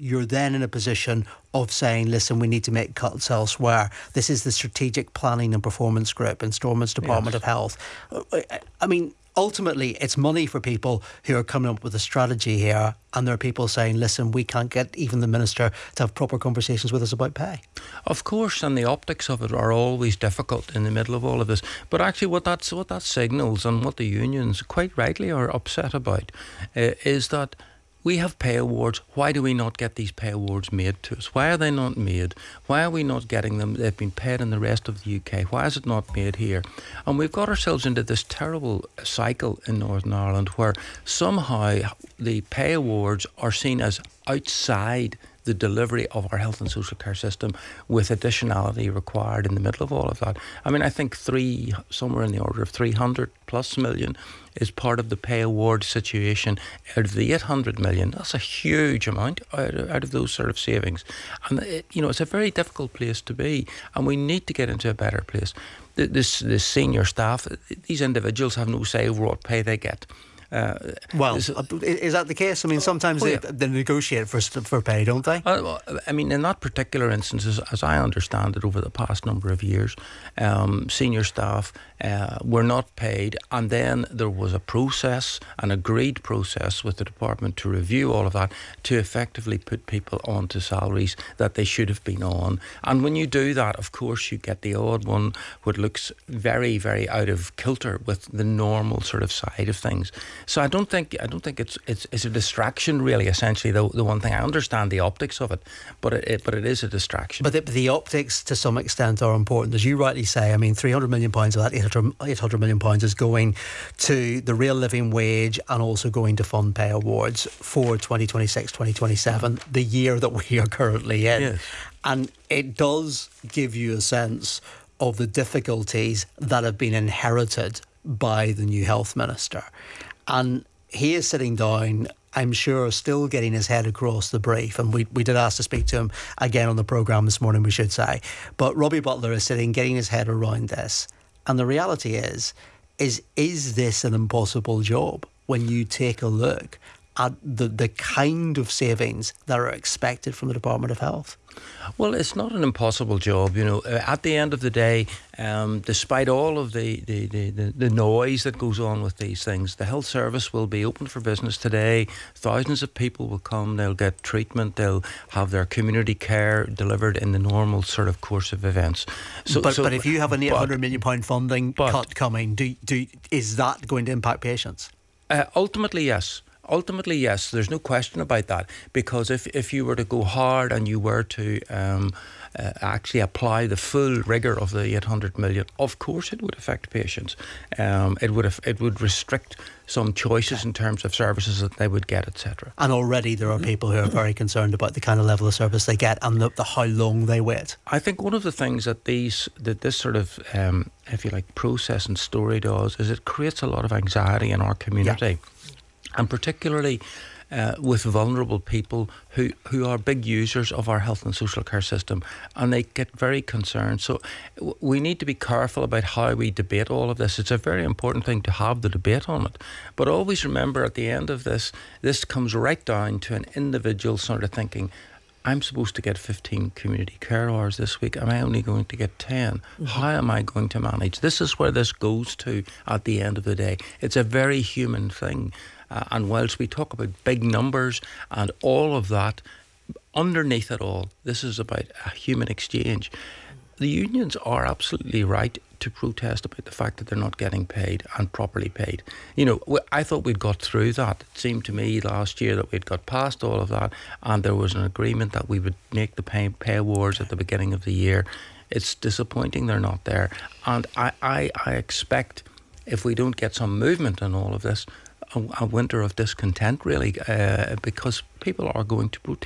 you're then in a position of saying, listen, we need to make cuts elsewhere. This is the Strategic Planning and Performance Group in Stormont's Department of Health. I mean, ultimately, it's money for people who are coming up with a strategy here, and there are people saying, listen, we can't get even the Minister to have proper conversations with us about pay. Of course, and the optics of it are always difficult in the middle of all of this. But actually what that signals, and what the unions quite rightly are upset about, is that we have pay awards. Why do we not get these pay awards made to us? Why are they not made? Why are we not getting them? They've been paid in the rest of the UK. Why is it not made here? And we've got ourselves into this terrible cycle in Northern Ireland where somehow the pay awards are seen as outside the delivery of our health and social care system, with additionality required in the middle of all of that. I mean, I think somewhere in the order of 300 plus million is part of the pay award situation out of the 800 million. That's a huge amount out of those sort of savings. And, it's a very difficult place to be, and we need to get into a better place. This senior staff, these individuals have no say over what pay they get. Is that the case? I mean, sometimes they negotiate for pay, don't they? I mean, in that particular instance, as I understand it, over the past number of years, senior staff were not paid, and then there was a process, an agreed process with the department to review all of that, to effectively put people onto salaries that they should have been on. And when you do that, of course, you get the odd one which looks very, very out of kilter with the normal sort of side of things. So I don't think it's a distraction, really. Essentially, the one thing, I understand the optics of it, but it is a distraction. But the optics, to some extent, are important, as you rightly say. I mean, £300 million of that, £800 million is going to the real living wage, and also going to fund pay awards for 2026, 2027, the year that we are currently in. Yes. And it does give you a sense of the difficulties that have been inherited by the new health minister. And he is sitting down, I'm sure, still getting his head across the brief. And we did ask to speak to him again on the programme this morning, we should say. But Robbie Butler is sitting, getting his head around this. And the reality is this an impossible job when you take a look at the kind of savings that are expected from the Department of Health? Well, it's not an impossible job, At the end of the day, despite all of the noise that goes on with these things, the health service will be open for business today. Thousands of people will come, they'll get treatment, they'll have their community care delivered in the normal sort of course of events. But if you have an £800 million funding cut coming, is that going to impact patients? Ultimately, yes. Ultimately, yes, there's no question about that, because if you were to go hard and you were to actually apply the full rigour of the 800 million, of course it would affect patients. It would restrict some choices in terms of services that they would get, etc. And already there are people who are very concerned about the kind of level of service they get and the how long they wait. I think one of the things that this sort of, if you like, process and story does is it creates a lot of anxiety in our community. Yeah. And particularly with vulnerable people who are big users of our health and social care system, and they get very concerned. So we need to be careful about how we debate all of this. It's a very important thing to have the debate on it. But always remember, at the end of this comes right down to an individual sort of thinking, I'm supposed to get 15 community care hours this week. Am I only going to get 10? Mm-hmm. How am I going to manage? This is where this goes to at the end of the day. It's a very human thing. And whilst we talk about big numbers and all of that, underneath it all, this is about a human exchange. The unions are absolutely right to protest about the fact that they're not getting paid and properly paid. I thought we'd got through that. It seemed to me last year that we'd got past all of that, and there was an agreement that we would make the pay awards at the beginning of the year. It's disappointing they're not there. And I expect, if we don't get some movement in all of this, a winter of discontent, really, because people are going to protest.